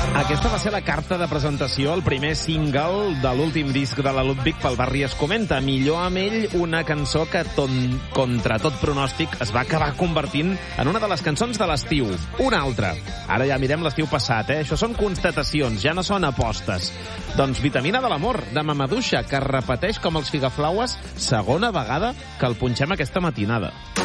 Aquesta va ser la carta de presentació, el primer single de l'últim disc de la Ludwig pel barri es comenta. Millor amb ell, una cançó que contra tot pronòstic es va acabar convertint en una de les cançons de l'estiu. Una altra. Ara ja mirem l'estiu passat, Això són constatacions, ja no són apostes. Doncs Vitamina de l'amor, de Mamaduixa, que repeteix com els Figaflaues segona vegada que el punxem aquesta matinada.